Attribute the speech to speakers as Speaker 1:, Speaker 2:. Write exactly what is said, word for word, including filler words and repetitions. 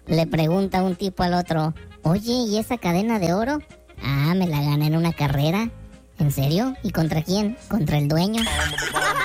Speaker 1: Le pregunta un tipo al otro, oye, ¿y esa cadena de oro? Ah, me la gané en una carrera. ¿En serio? ¿Y contra quién? Contra el dueño.